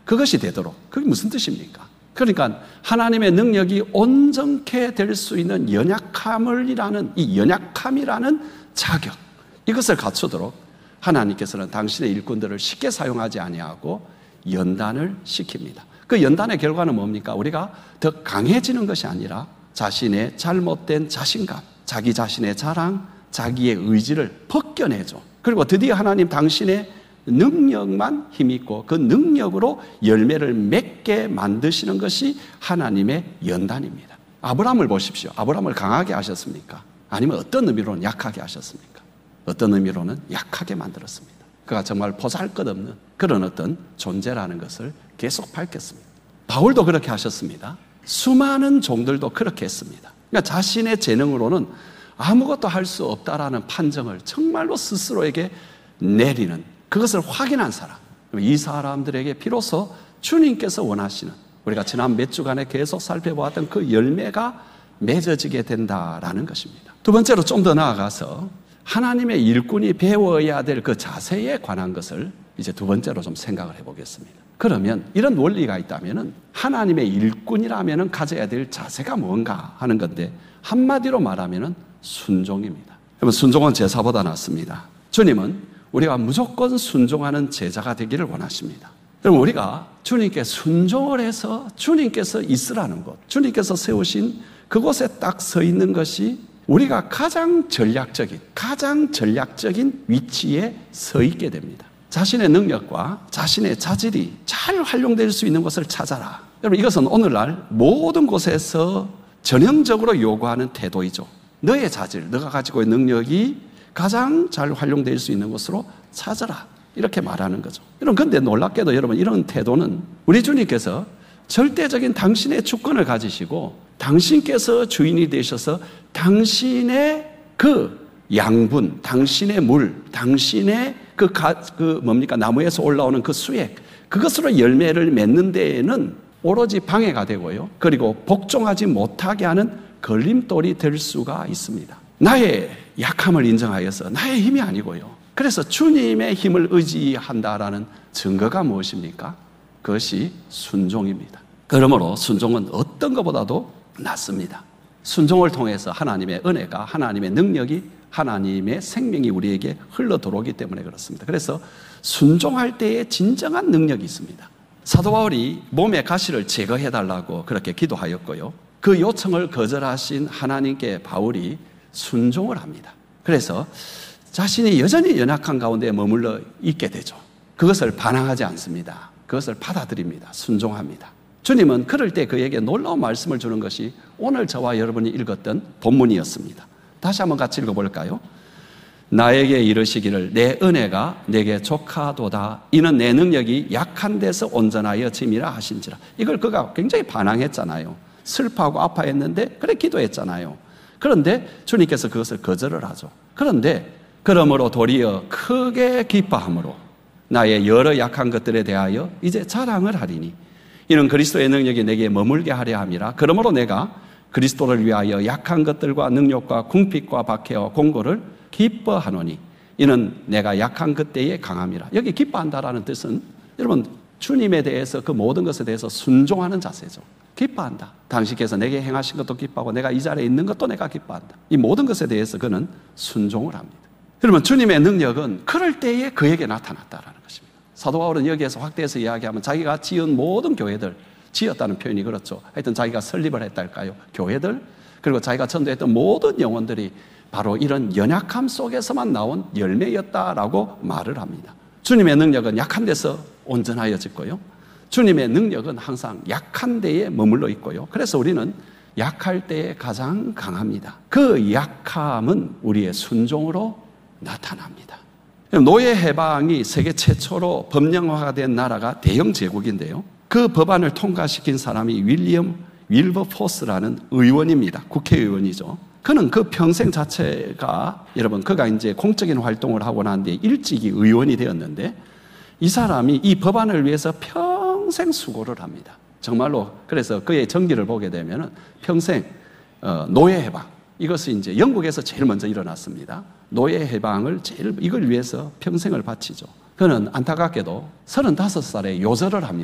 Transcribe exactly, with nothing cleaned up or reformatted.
그것이 되도록. 그게 무슨 뜻입니까? 그러니까 하나님의 능력이 온전케 될 수 있는 연약함이라는 이 연약함이라는 자격, 이것을 갖추도록 하나님께서는 당신의 일꾼들을 쉽게 사용하지 아니하고 연단을 시킵니다. 그 연단의 결과는 뭡니까? 우리가 더 강해지는 것이 아니라 자신의 잘못된 자신감, 자기 자신의 자랑, 자기의 의지를 벗겨내죠. 그리고 드디어 하나님 당신의 능력만 힘있고 그 능력으로 열매를 맺게 만드시는 것이 하나님의 연단입니다. 아브라함을 보십시오. 아브라함을 강하게 하셨습니까? 아니면 어떤 의미로는 약하게 하셨습니까? 어떤 의미로는 약하게 만들었습니다. 그가 정말 보잘것없는 그런 어떤 존재라는 것을 계속 밝혔습니다. 바울도 그렇게 하셨습니다. 수많은 종들도 그렇게 했습니다. 그러니까 자신의 재능으로는 아무것도 할 수 없다라는 판정을 정말로 스스로에게 내리는, 그것을 확인한 사람, 이 사람들에게 비로소 주님께서 원하시는, 우리가 지난 몇 주간에 계속 살펴보았던 그 열매가 맺어지게 된다라는 것입니다. 두 번째로 좀 더 나아가서 하나님의 일꾼이 배워야 될 그 자세에 관한 것을 이제 두 번째로 좀 생각을 해보겠습니다. 그러면 이런 원리가 있다면 하나님의 일꾼이라면 가져야 될 자세가 뭔가 하는 건데, 한마디로 말하면 순종입니다. 여러분, 순종은 제사보다 낫습니다. 주님은 우리가 무조건 순종하는 제자가 되기를 원하십니다. 여러분, 우리가 주님께 순종을 해서 주님께서 있으라는 곳, 주님께서 세우신 그곳에 딱 서 있는 것이 우리가 가장 전략적인, 가장 전략적인 위치에 서 있게 됩니다. 자신의 능력과 자신의 자질이 잘 활용될 수 있는 것을 찾아라. 여러분, 이것은 오늘날 모든 곳에서 전형적으로 요구하는 태도이죠. 너의 자질, 너가 가지고 있는 능력이 가장 잘 활용될 수 있는 곳으로 찾아라, 이렇게 말하는 거죠. 여러분, 근데 놀랍게도 여러분, 이런 태도는 우리 주님께서 절대적인 당신의 주권을 가지시고 당신께서 주인이 되셔서 당신의 그 양분, 당신의 물, 당신의 그, 가, 그 뭡니까 나무에서 올라오는 그 수액, 그것으로 열매를 맺는 데에는 오로지 방해가 되고요, 그리고 복종하지 못하게 하는 걸림돌이 될 수가 있습니다. 나의 약함을 인정하여서 나의 힘이 아니고요, 그래서 주님의 힘을 의지한다라는 증거가 무엇입니까? 그것이 순종입니다. 그러므로 순종은 어떤 것보다도 낫습니다. 순종을 통해서 하나님의 은혜가, 하나님의 능력이, 하나님의 생명이 우리에게 흘러 들어오기 때문에 그렇습니다. 그래서 순종할 때에 진정한 능력이 있습니다. 사도 바울이 몸의 가시를 제거해달라고 그렇게 기도하였고요, 그 요청을 거절하신 하나님께 바울이 순종을 합니다. 그래서 자신이 여전히 연약한 가운데 머물러 있게 되죠. 그것을 반항하지 않습니다. 그것을 받아들입니다. 순종합니다. 주님은 그럴 때 그에게 놀라운 말씀을 주는 것이 오늘 저와 여러분이 읽었던 본문이었습니다. 다시 한번 같이 읽어볼까요? 나에게 이르시기를 내 은혜가 내게 족하도다. 이는 내 능력이 약한 데서 온전하여 짐이라 하신지라. 이걸 그가 굉장히 반항했잖아요. 슬퍼하고 아파했는데 그래 기도했잖아요. 그런데 주님께서 그것을 거절을 하죠. 그런데 그러므로 도리어 크게 기뻐함으로 나의 여러 약한 것들에 대하여 이제 자랑을 하리니 이는 그리스도의 능력이 내게 머물게 하려 함이라. 그러므로 내가 그리스도를 위하여 약한 것들과 능력과 궁핍과 박해와 공고를 기뻐하노니 이는 내가 약한 그때에 강함이라. 여기 기뻐한다라는 뜻은 여러분 주님에 대해서 그 모든 것에 대해서 순종하는 자세죠. 기뻐한다. 당신께서 내게 행하신 것도 기뻐하고 내가 이 자리에 있는 것도 내가 기뻐한다. 이 모든 것에 대해서 그는 순종을 합니다. 그러면 주님의 능력은 그럴 때에 그에게 나타났다라는 것입니다. 사도 바울은 여기에서 확대해서 이야기하면 자기가 지은 모든 교회들, 지었다는 표현이 그렇죠. 하여튼 자기가 설립을 했달까요? 교회들, 그리고 자기가 전도했던 모든 영혼들이 바로 이런 연약함 속에서만 나온 열매였다라고 말을 합니다. 주님의 능력은 약한 데서 온전하여졌고요, 주님의 능력은 항상 약한 데에 머물러 있고요, 그래서 우리는 약할 때에 가장 강합니다. 그 약함은 우리의 순종으로 나타납니다. 노예 해방이 세계 최초로 법령화가 된 나라가 대영 제국인데요, 그 법안을 통과시킨 사람이 윌리엄 윌버포스라는 의원입니다. 국회의원이죠. 그는 그 평생 자체가, 여러분, 그가 이제 공적인 활동을 하고 난 뒤에 일찍이 의원이 되었는데, 이 사람이 이 법안을 위해서 평생 수고를 합니다. 정말로. 그래서 그의 정기를 보게 되면 평생 노예 해방, 이것이 이제 영국에서 제일 먼저 일어났습니다. 노예 해방을 제일, 이걸 위해서 평생을 바치죠. 그는 안타깝게도 서른다섯 살에 요절을 합니다.